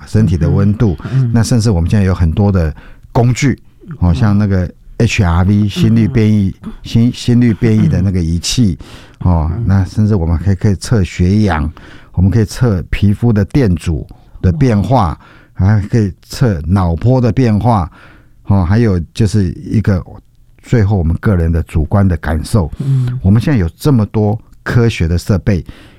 身体的温度。那甚至我们现在有很多的工具，像那个 HRV 心率变异心率变异的那个仪器，那甚至我们可以测血氧，我们可以测皮肤的电阻的变化，还可以测脑波的变化，还有就是一个最后我们个人的主观的感受。我们现在有这么多科学的设备